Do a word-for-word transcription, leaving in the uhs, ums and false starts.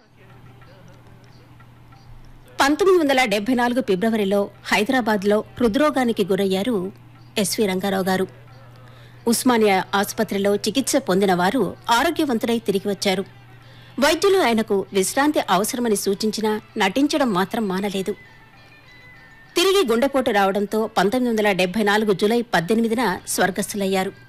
పంతొమ్మిది వందల డెబ్బై నాలుగు ఫిబ్రవరిలో హైదరాబాద్లో హృద్రోగానికి గురయ్యారు ఎస్వి రంగారావు గారు. ఉస్మానియా ఆసుపత్రిలో చికిత్స పొందిన వారు ఆరోగ్యవంతులై తిరిగి వచ్చారు. వైద్యులు ఆయనకు విశ్రాంతి అవసరమని సూచించినా నటించడం మాత్రం మానలేదు. తిరిగి గుండెపోటు రావడంతో పంతొమ్మిది వందల డెబ్బై నాలుగు జులై పద్దెనిమిదిన స్వర్గస్థులయ్యారు.